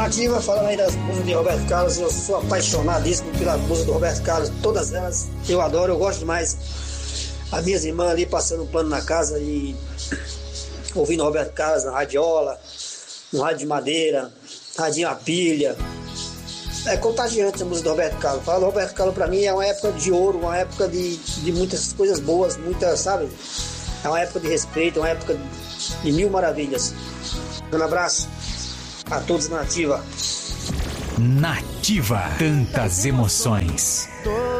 Nativa, falando aí das músicas de Roberto Carlos, eu sou apaixonadíssimo pela música do Roberto Carlos, todas elas eu adoro, eu gosto demais. As minhas irmãs ali passando um plano na casa e ouvindo Roberto Carlos na radiola, no rádio de madeira, radinho a pilha. É contagiante a música do Roberto Carlos. Falar do Roberto Carlos pra mim é uma época de ouro, uma época de muitas coisas boas, muitas, sabe? É uma época de respeito, uma época de mil maravilhas. Um abraço a todos na Nativa. Nativa, tantas emoções.